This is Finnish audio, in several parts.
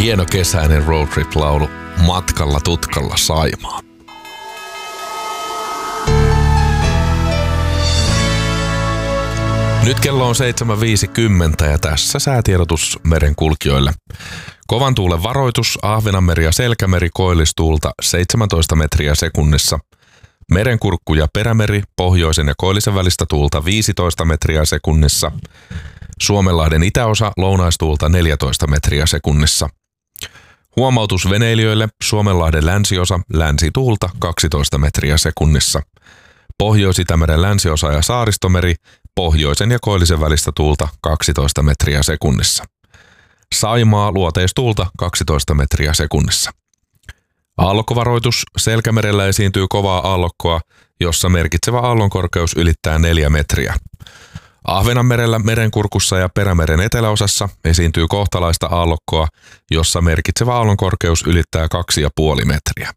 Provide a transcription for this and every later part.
Hieno kesäinen roadtrip-laulu Matkalla tutkalla Saimaan. Nyt kello on 7.50 ja tässä säätiedotus merenkulkijoille. Kovan tuulen varoitus, Ahvenanmeri ja Selkämeri koillistuulta 17 metriä sekunnissa. Merenkurkku ja Perämeri, pohjoisen ja koillisen välistä tuulta 15 metriä sekunnissa. Suomenlahden itäosa, lounaistuulta 14 metriä sekunnissa. Huomautus veneilijöille, Suomenlahden länsiosa, länsituulta 12 metriä sekunnissa. Pohjois-Itämeren länsiosa ja Saaristomeri, pohjoisen ja koillisen välistä tuulta 12 metriä sekunnissa. Saimaa, luoteistuulta 12 metriä sekunnissa. Aallokkovaroitus, Selkämerellä esiintyy kovaa aallokkoa, jossa merkitsevä aallonkorkeus ylittää 4 metriä. Ahvenanmerellä, Merenkurkussa ja Perämeren eteläosassa esiintyy kohtalaista aallokkoa, jossa merkitsevä aallonkorkeus ylittää 2,5 metriä.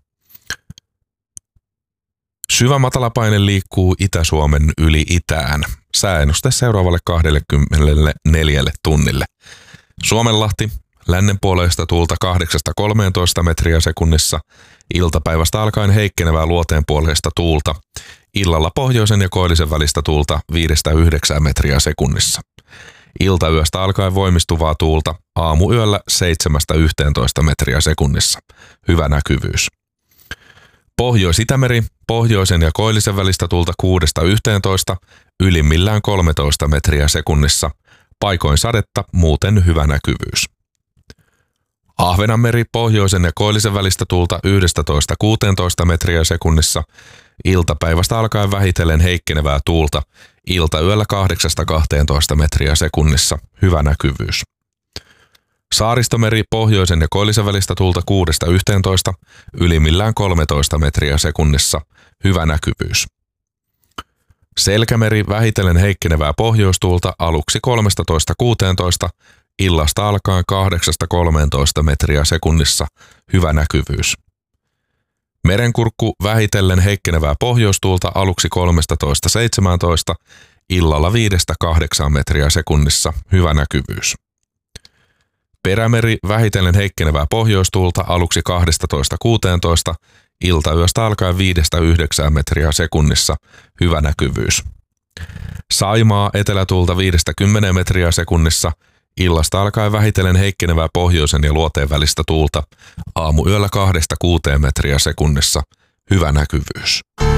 Syvä matalapaine liikkuu Itä-Suomen yli itään. Sääennuste seuraavalle 24 tunnille. Suomenlahti, lännenpuoleista tuulta 8-13 metriä sekunnissa. Iltapäivästä alkaen heikkenevää luoteenpuoleista tuulta. Illalla pohjoisen ja koillisen välistä tuulta 5-9 metriä sekunnissa. Iltayöstä alkaen voimistuvaa tuulta. Aamuyöllä 7-11 metriä sekunnissa. Hyvä näkyvyys. Pohjois-Itämeri, pohjoisen ja koillisen välistä tuulta 6-11, ylimmillään 13 metriä sekunnissa. Paikoin sadetta, muuten hyvä näkyvyys. Ahvenanmeri, pohjoisen ja koillisen välistä tuulta 11-16 metriä sekunnissa. Iltapäivästä alkaen vähitellen heikkenevää tuulta. Iltayöllä 8-12 metriä sekunnissa. Hyvä näkyvyys. Saaristomeri, pohjoisen ja koillisen välistä tuulta 6-11, ylimmillään 13 metriä sekunnissa. Hyvä näkyvyys. Selkämeri, vähitellen heikkenevää pohjoistuulta aluksi 13-16, illasta alkaen 8-13 metriä sekunnissa. Hyvä näkyvyys. Merenkurkku, vähitellen heikkenevää pohjoistuulta aluksi 13-17, illalla 5-8 metriä sekunnissa. Hyvä näkyvyys. Perämeri, vähitellen heikkenevää pohjoistuulta aluksi 12-16, iltayöstä alkaen 5-9 metriä sekunnissa. Hyvä näkyvyys. Saimaa, etelätuulta 5-10 metriä sekunnissa, illasta alkaen vähitellen heikkenevää pohjoisen ja luoteen välistä tuulta. Aamuyöllä 2-6 metriä sekunnissa. Hyvä näkyvyys.